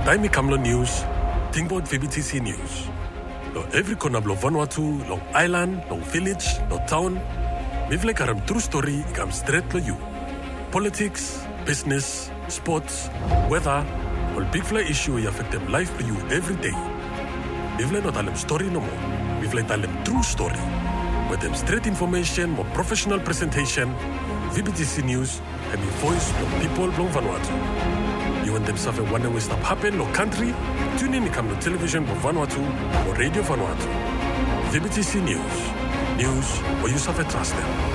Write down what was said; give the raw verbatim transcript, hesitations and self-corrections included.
Taimi Kamlo News, think about V B T C News. Lo every corner of Vanuatu, long island, long village, long town, we've like a true story comes straight to you. Politics, business, sports, weather, all big fly issue you affect them life to you every day. We've like not tell them story no more. We've like tell them true story. With them straight information, more professional presentation, V B T C News, and the voice from people from Vanuatu. You want them suffer one way stop happen no country? Tune in to come to television for Vanuatu or radio Vanuatu. V B T C News. News where you suffer trust them.